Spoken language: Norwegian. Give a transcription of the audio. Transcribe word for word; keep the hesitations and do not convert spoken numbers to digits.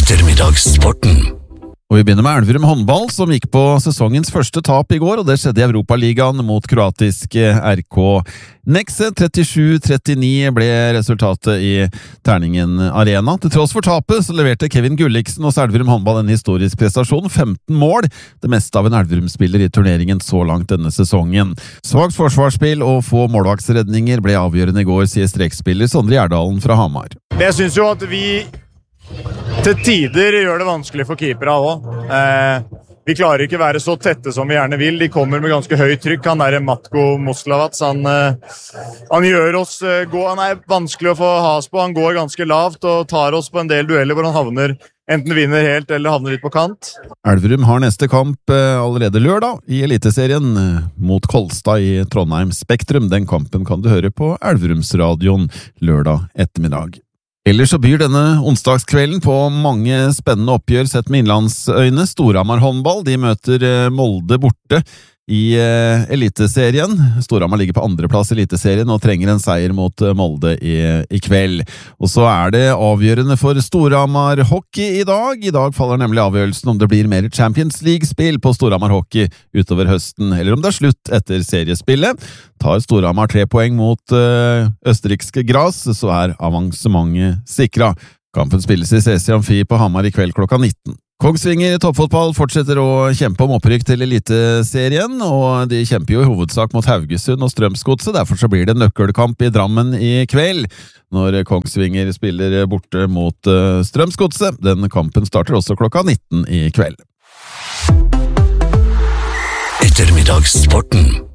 Ettermiddagssporten. Og vi begynner med Elverum håndball, som gikk på sesongens første tap i går, og det skjedde i Europaligaen mot kroatiske R K Nexe. trettisju trettini ble resultatet i Terningen Arena. Til tross for tapet så leverte Kevin Gulliksen hos Elverum håndball en historisk prestasjon, femten mål, det meste av en Elverum-spiller i turneringen så langt denne sesongen. Svagt forsvarsspill og få målvaktsredninger ble avgjørende i går, sier strekspiller Sondre Gjerdalen fra Hamar. Jeg synes jo at vi til tider gjør det vanskelig for keepere også. Eh, vi klarer ikke være så tette som vi gjerne vil. De kommer med ganske høyt trykk. Han der Matko Moslavats, han, eh, han gjør oss eh, gå. Han er vanskelig å få has på. Han går ganske lavt og tar oss på en del dueller hvor han havner, enten vinner helt eller havner litt på kant. Elverum har neste kamp eh, allerede lørdag i Eliteserien eh, mot Kolstad i Trondheim Spektrum. Den kampen kan du høre på Elverumsradioen lørdag ettermiddag. Ellers så byr denne onsdagskvelden på mange spennende oppgjør sett med innlandsøyne. Storhamar håndball, de møter Molde borte i eh, Eliteserien. Storhamar ligger på andreplass i Eliteserien og trenger en seier mot Molde i, i kveld. Og så er det avgjørende for Storhamar hockey i dag. I dag faller nemlig avgjørelsen om det blir mer Champions League-spill på Storhamar hockey utover høsten, eller om det er slutt etter seriespillet. Tar Storhamar tre poeng mot uh, østerrikske Gras, så er avansementet sikra. Kampen spilles i C C Amfi på Hamar i kveld klokka nitten. Kongsvinger toppfotball fortsetter å kjempe om opprykk til Eliteserien, og de kjemper jo i hovedsak mot Haugesund og Strømsgodset. Derfor så blir det nøkkelkamp i Drammen i kveld, når Kongsvinger spiller borte mot uh, Strømsgodset. Den kampen starter også klokka nitten i kveld. Ettermiddagssporten.